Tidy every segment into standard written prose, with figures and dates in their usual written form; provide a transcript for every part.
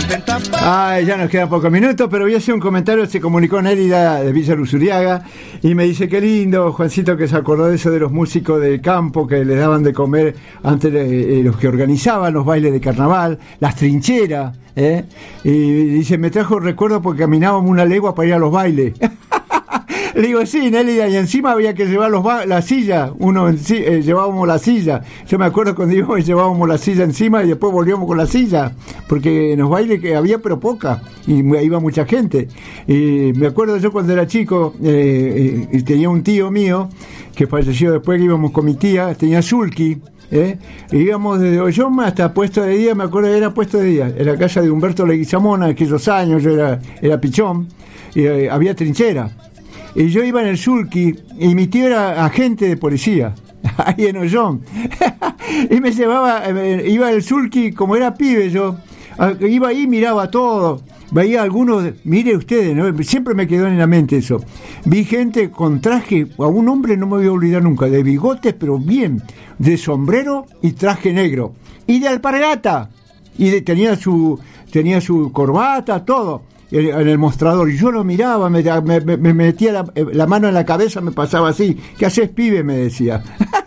contenta. Ay, ya nos quedan pocos minutos, pero voy a hacer un comentario. Se comunicó Nélida de Villa Luzuriaga y me dice: qué lindo, Juancito, que se acordó de eso de los músicos del campo que les daban de comer antes los que organizaban los bailes de carnaval, las trincheras, y dice: me trajo recuerdo porque caminábamos una legua para ir a los bailes. Le digo: sí, Nélida, y encima había que llevar la silla, llevábamos la silla. Yo me acuerdo cuando íbamos, llevábamos la silla encima y después volvíamos con la silla, porque en los bailes que había, pero poca, y iba mucha gente. Y me acuerdo yo cuando era chico, tenía un tío mío que falleció después, que íbamos con mi tía, tenía sulky. Íbamos desde Olloma hasta Puesto de Día, me acuerdo que era Puesto de Día, en la casa de Humberto Leguizamón, en aquellos años, yo era pichón, y había trinchera. Y yo iba en el sulky y mi tío era agente de policía ahí en Ollón. Y me llevaba, iba el sulky, como era pibe yo, iba ahí, miraba todo, veía algunos, mire ustedes, ¿no? Siempre me quedó en la mente eso. Vi gente con traje, a un hombre no me voy a olvidar nunca, de bigotes, pero bien, de sombrero y traje negro, y de alpargata, y tenía su corbata, todo, en el mostrador, y yo lo miraba, me metía la mano en la cabeza, me pasaba así: ¿qué haces, pibe?, me decía.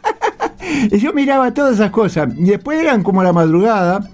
Y yo miraba todas esas cosas, y después eran como la madrugada,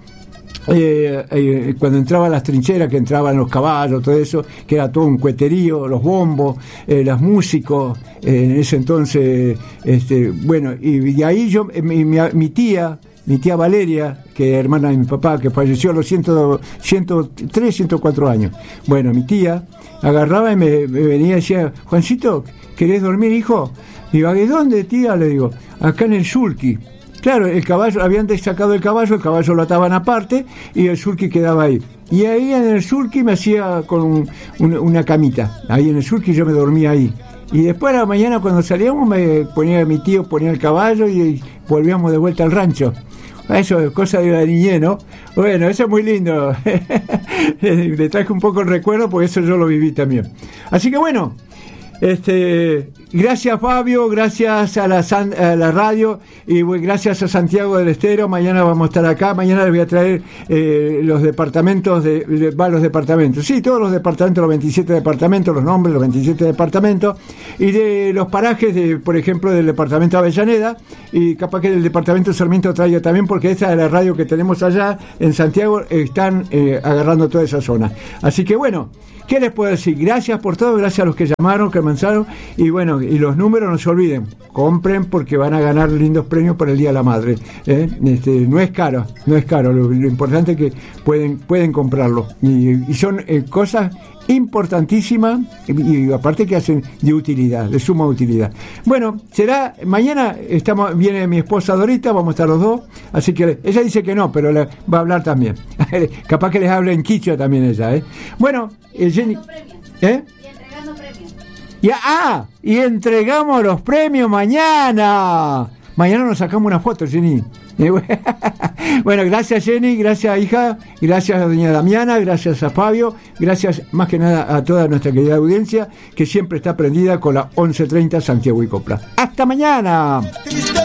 cuando entraban las trincheras, que entraban los caballos, todo eso, que era todo un cueterío, los bombos, los músicos, en ese entonces, bueno, y ahí yo, mi tía Valeria, que es hermana de mi papá, que falleció a los 103, 104 años. Bueno, mi tía agarraba y me venía y decía: Juancito, ¿querés dormir, hijo? Digo: ¿a dónde, tía? Le digo: acá en el sulky. Claro, el caballo, habían sacado el caballo lo ataban aparte y el sulky quedaba ahí. Y ahí en el sulky me hacía con una camita. Ahí en el sulky yo me dormía ahí. Y después a la mañana, cuando salíamos, mi tío ponía el caballo y volvíamos de vuelta al rancho. Eso es cosa de la niñez, ¿no? Bueno, eso es muy lindo. Le traje un poco el recuerdo porque eso yo lo viví también. Así que bueno, gracias, Fabio, gracias a la radio, y gracias a Santiago del Estero. Mañana vamos a estar acá. Mañana les voy a traer los departamentos los departamentos, sí, todos los departamentos, los 27 departamentos, los nombres, los 27 departamentos, y de los parajes, por ejemplo, del departamento de Avellaneda, y capaz que del departamento de Sarmiento traiga también, porque esa es la radio que tenemos allá en Santiago, están agarrando toda esa zona. Así que bueno, ¿qué les puedo decir? Gracias por todo, gracias a los que llamaron, que mensaron, y bueno, y los números no se olviden, compren porque van a ganar lindos premios para el Día de la Madre. No es caro, lo importante es que pueden comprarlo, y son cosas importantísimas, y aparte que hacen de suma utilidad. Bueno, será mañana, viene mi esposa Dorita, vamos a estar los dos, así que ella dice que no, pero va a hablar también. Capaz que les hable en quichua también ella, Bueno, Jenny, y entregando premios. Y entregamos los premios mañana. Mañana nos sacamos una foto, Jenny. Bueno, gracias, Jenny, gracias, hija, gracias a doña Damiana, gracias a Fabio, gracias más que nada a toda nuestra querida audiencia que siempre está prendida con la 11:30 Santiago y Copla. ¡Hasta mañana!